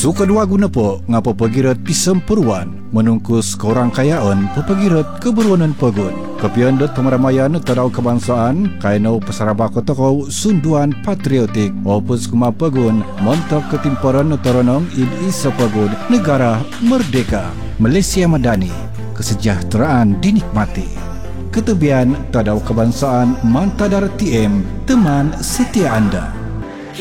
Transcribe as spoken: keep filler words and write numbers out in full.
Suka dua guna po ngapa pagirat pisem peruan menungkus korang kayaan pepagirat keberuanan pegun. Kepian dot pemeramayan terau kebangsaan kainau pesarabak tokau sunduan patriotik opus kuma pegun montok ketimparan toronong in isa pegun negara merdeka Malaysia Madani kesejahteraan dinikmati. Ketebian tadau kebangsaan Mantadar T M teman setia anda.